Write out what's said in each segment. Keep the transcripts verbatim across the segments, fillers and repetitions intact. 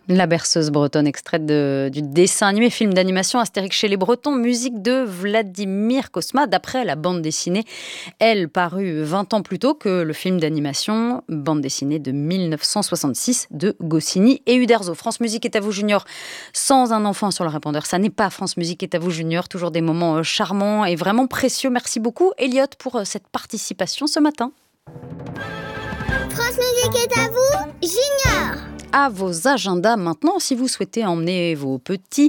La berceuse bretonne, extraite de, du dessin animé, film d'animation Astérix chez les Bretons, musique de Vladimir Cosma, d'après la bande dessinée, elle, parue vingt ans plus tôt que le film d'animation, bande dessinée de mille neuf cent soixante-six de Goscinny et Uderzo. France Musique est à vous Junior, sans un enfant sur le répondeur, ça n'est pas France Musique est à vous Junior, toujours des moments charmants et vraiment précieux. Merci beaucoup Elliot pour cette participation ce matin. France Musique est à vous Junior. À vos agendas maintenant, si vous souhaitez emmener vos petits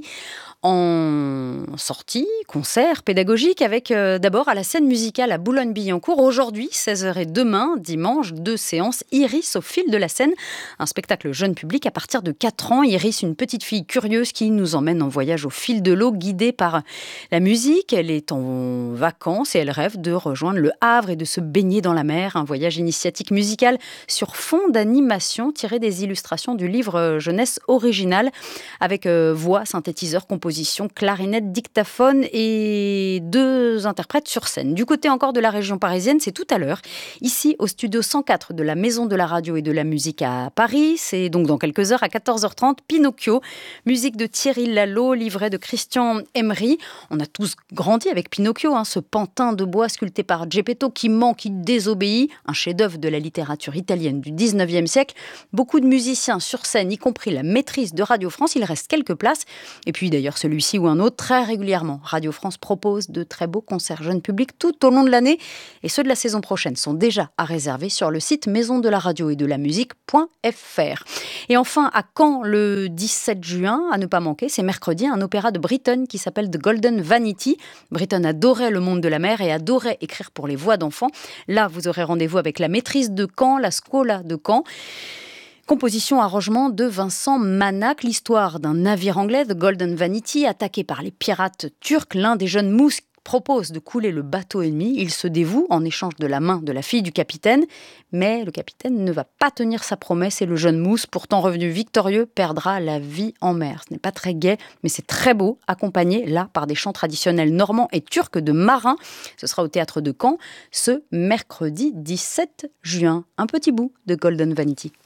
en sortie, concert pédagogique avec euh, d'abord à la scène musicale à Boulogne-Billancourt. Aujourd'hui, seize heures et demain, dimanche, deux séances Iris au fil de la Seine. Un spectacle jeune public à partir de quatre ans. Iris, une petite fille curieuse qui nous emmène en voyage au fil de l'eau, guidée par la musique. Elle est en vacances et elle rêve de rejoindre le Havre et de se baigner dans la mer. Un voyage initiatique musical sur fond d'animation tiré des illustrations du livre jeunesse original avec euh, voix, synthétiseur, composition, clarinette, dictaphone et deux interprètes sur scène. Du côté encore de la région parisienne, c'est tout à l'heure, ici au studio cent quatre de la Maison de la Radio et de la Musique à Paris. C'est donc dans quelques heures à quatorze heures trente, Pinocchio, musique de Thierry Lalo, livret de Christian Emery. On a tous grandi avec Pinocchio, hein, ce pantin de bois sculpté par Geppetto qui ment, qui désobéit, un chef-d'œuvre de la littérature italienne du dix-neuvième siècle. Beaucoup de musiciens sur scène, y compris la maîtrise de Radio France. Il reste quelques places. Et puis d'ailleurs, celui-ci ou un autre, très régulièrement, Radio France propose de très beaux concerts jeunes publics tout au long de l'année. Et ceux de la saison prochaine sont déjà à réserver sur le site maison de la radio et de la musique point f r. Et enfin, à Caen, le dix-sept juin, à ne pas manquer, c'est mercredi, un opéra de Britten qui s'appelle The Golden Vanity. Britten adorait le monde de la mer et adorait écrire pour les voix d'enfants. Là, vous aurez rendez-vous avec la maîtrise de Caen, la Scola de Caen. Composition arrangement de Vincent Manac, l'histoire d'un navire anglais, The Golden Vanity, attaqué par les pirates turcs. L'un des jeunes mousses propose de couler le bateau ennemi. Il se dévoue en échange de la main de la fille du capitaine. Mais le capitaine ne va pas tenir sa promesse et le jeune mousse, pourtant revenu victorieux, perdra la vie en mer. Ce n'est pas très gai, mais c'est très beau, accompagné là par des chants traditionnels normands et turcs de marins. Ce sera au théâtre de Caen ce mercredi dix-sept juin. Un petit bout de Golden Vanity.